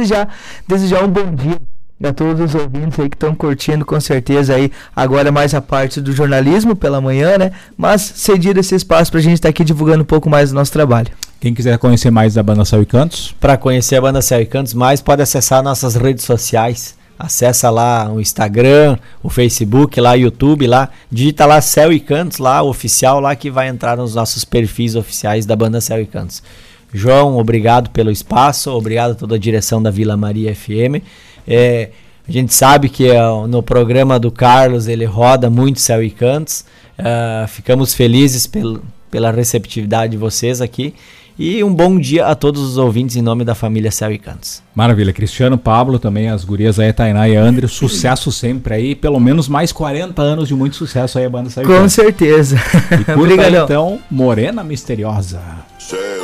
Já desejar um bom dia a todos os ouvintes aí que estão curtindo com certeza aí agora mais a parte do jornalismo pela manhã, né? Mas cedido esse espaço pra gente estar aqui divulgando um pouco mais do nosso trabalho. Quem quiser conhecer mais da Banda Céu e Cantos? Para conhecer a Banda Céu e Cantos mais, pode acessar nossas redes sociais. Acessa lá o Instagram, o Facebook, lá o YouTube, lá digita lá Céu e Cantos, lá oficial, lá que vai entrar nos nossos perfis oficiais da Banda Céu e Cantos. João, obrigado pelo espaço, obrigado a toda a direção da Vila Maria FM. A gente sabe que no programa do Carlos ele roda muito Céu e Cantos. Ficamos felizes pela receptividade de vocês aqui. E um bom dia a todos os ouvintes em nome da família Céu e Cantos. Maravilha. Cristiano, Pablo, também as gurias aí, Tainá e André, sucesso sempre aí. Pelo menos mais 40 anos de muito sucesso aí a Banda Céu e Cantos. Com certeza. E curta aí, então, Morena Misteriosa.